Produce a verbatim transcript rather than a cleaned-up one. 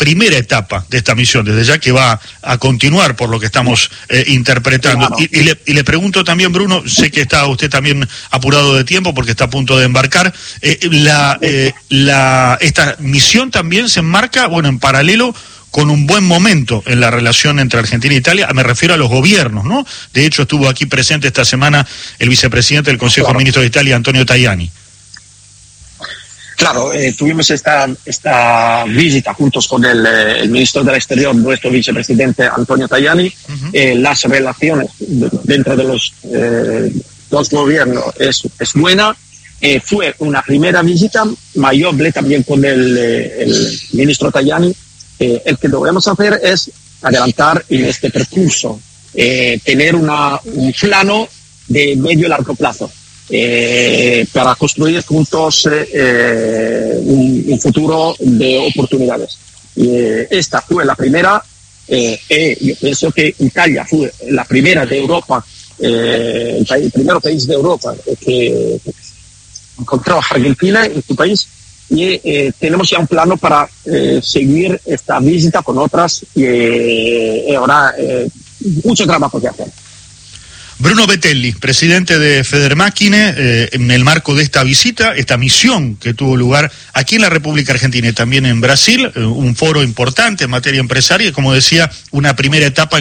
primera etapa de esta misión, desde ya que va a continuar por lo que estamos eh, interpretando. Claro. Y, y, le, y le pregunto también, Bruno, sé que está usted también apurado de tiempo porque está a punto de embarcar, eh, la, eh, la esta misión también se enmarca, bueno, en paralelo con un buen momento en la relación entre Argentina e Italia, me refiero a los gobiernos, ¿no? De hecho, estuvo aquí presente esta semana el vicepresidente del Consejo Claro. de Ministros de Italia, Antonio Tajani. Claro, eh, tuvimos esta, esta visita juntos con el, eh, el ministro del Exterior, nuestro vicepresidente Antonio Tajani. Uh-huh. eh, las relaciones dentro de los eh, dos gobiernos es, es buena. Eh, fue una primera visita, ma yo hablé también con el, eh, el ministro Tajani. Eh, el que debemos hacer es adelantar en este percurso, eh, tener una, un plano de medio y largo plazo eh, para construir juntos eh, un, un futuro de oportunidades. Eh, esta fue la primera, eh, y yo pienso que Italia fue la primera de Europa, eh, el, país, el primer país de Europa que, que encontró a Argentina en su país. Y eh, tenemos ya un plano para eh, seguir esta visita con otras y eh, ahora eh, mucho trabajo que hacer. Bruno Betelli, presidente de Federmáquine, eh, en el marco de esta visita, esta misión que tuvo lugar aquí en la República Argentina y también en Brasil, eh, un foro importante en materia empresaria y, como decía, una primera etapa